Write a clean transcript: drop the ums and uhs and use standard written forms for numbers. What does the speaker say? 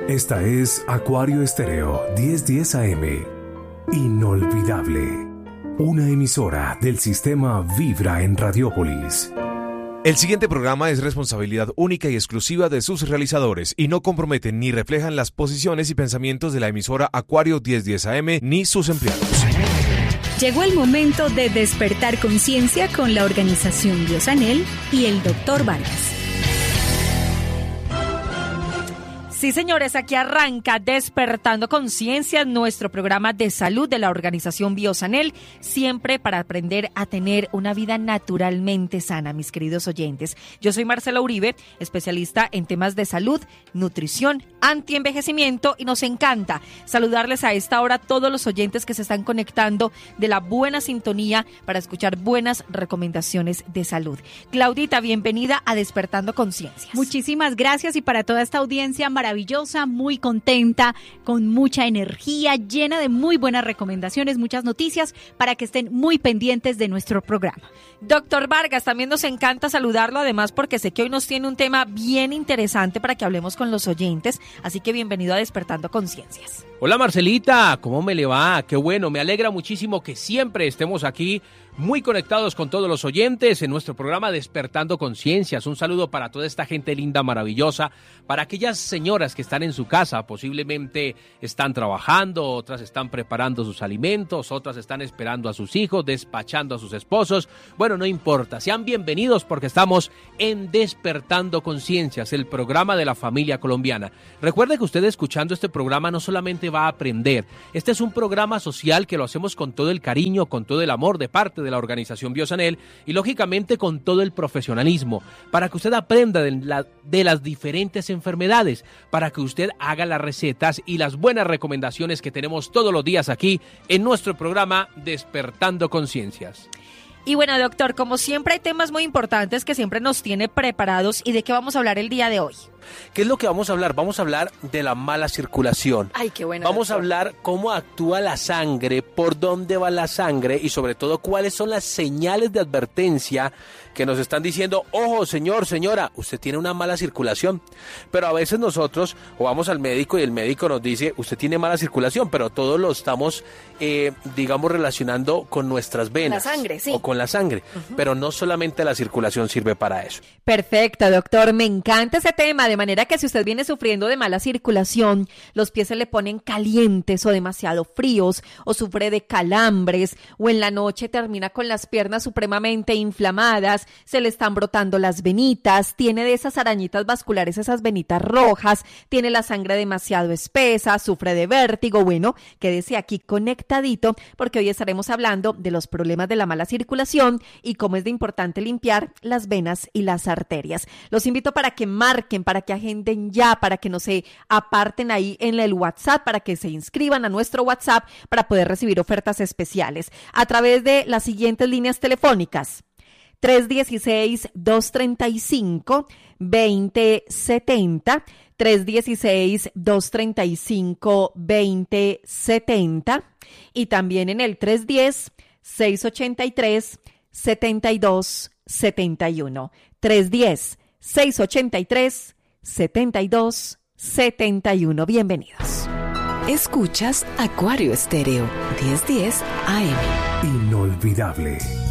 Esta es Acuario Estéreo 1010 AM. Inolvidable. Una emisora del sistema Vibra en Radiópolis. El siguiente programa es responsabilidad única y exclusiva de sus realizadores y no comprometen ni reflejan las posiciones y pensamientos de la emisora Acuario 1010 AM ni sus empleados. Llegó el momento de despertar conciencia con la organización Biosanel y el Dr. Vargas. Sí, señores, aquí arranca Despertando Conciencia, nuestro programa de salud de la organización Biosanel, siempre para aprender a tener una vida naturalmente sana, mis queridos oyentes. Yo soy Marcela Uribe, especialista en temas de salud, nutrición, antienvejecimiento, y nos encanta saludarles a esta hora a todos los oyentes que se están conectando de la buena sintonía para escuchar buenas recomendaciones de salud. Claudita, bienvenida a Despertando Conciencias. Muchísimas gracias, y para toda esta audiencia maravillosa, muy contenta, con mucha energía, llena de muy buenas recomendaciones, muchas noticias para que estén muy pendientes de nuestro programa. Doctor Vargas, también nos encanta saludarlo, además porque sé que hoy nos tiene un tema bien interesante para que hablemos con los oyentes, así que bienvenido a Despertando Conciencias. Hola Marcelita, ¿cómo me le va? Qué bueno, me alegra muchísimo que siempre estemos aquí muy conectados con todos los oyentes en nuestro programa Despertando Conciencias. Un saludo para toda esta gente linda, maravillosa, para aquellas señoras que están en su casa, posiblemente están trabajando, otras están preparando sus alimentos, otras están esperando a sus hijos, despachando a sus esposos. Bueno, no importa, sean bienvenidos porque estamos en Despertando Conciencias, el programa de la familia colombiana. Recuerde que usted escuchando este programa no solamente va a aprender, este es un programa social que lo hacemos con todo el cariño, con todo el amor de parte de la organización Biosanel y lógicamente con todo el profesionalismo, para que usted aprenda de las diferentes enfermedades, para que usted haga las recetas y las buenas recomendaciones que tenemos todos los días aquí en nuestro programa Despertando Conciencias. Y bueno, doctor, como siempre hay temas muy importantes que siempre nos tiene preparados. ¿Y de qué vamos a hablar el día de hoy? ¿Qué es lo que vamos a hablar? Vamos a hablar de la mala circulación. Ay, qué bueno. Vamos doctor. a hablar cómo actúa la sangre, por dónde va la sangre y sobre todo cuáles son las señales de advertencia que nos están diciendo, ojo, señor, señora, usted tiene una mala circulación. Pero a veces nosotros o vamos al médico y el médico nos dice, usted tiene mala circulación, pero todo lo estamos, digamos, relacionando con nuestras venas. La sangre, sí. O con la sangre. Pero no solamente la circulación sirve para eso. Perfecto, doctor. Me encanta ese tema, de manera que si usted viene sufriendo de mala circulación, los pies se le ponen calientes o demasiado fríos, o sufre de calambres, o en la noche termina con las piernas supremamente inflamadas, se le están brotando las venitas, tiene de esas arañitas vasculares, esas venitas rojas, tiene la sangre demasiado espesa, sufre de vértigo, bueno, quédese aquí conectadito porque hoy estaremos hablando de los problemas de la mala circulación y cómo es de importante limpiar las venas y las arterias. Los invito para que marquen, para que agenden ya, para que no se aparten ahí en el WhatsApp, para que se inscriban a nuestro WhatsApp para poder recibir ofertas especiales a través de las siguientes líneas telefónicas: 316-235-2070, 316-235-2070 y también en el 310-683-7271, 310-683-7271. Bienvenidos. Escuchas Acuario Estéreo 1010 AM. Inolvidable.